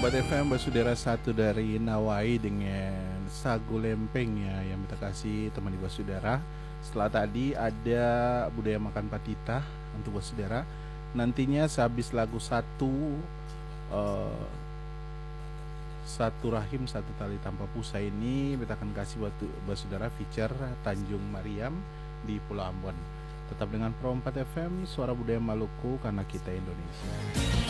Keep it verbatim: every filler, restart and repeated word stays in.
Perombat F M Basudara satu dari Nawai dengan sagu lempeng ya yang kita kasih teman di Basudara. Setelah tadi ada budaya makan patita untuk Basudara. Nantinya sehabis lagu satu uh, satu rahim satu tali tanpa pusa ini kita akan kasih buat Basudara feature Tanjung Mariam di Pulau Ambon. Tetap dengan Perombat F M, suara budaya Maluku karena kita Indonesia.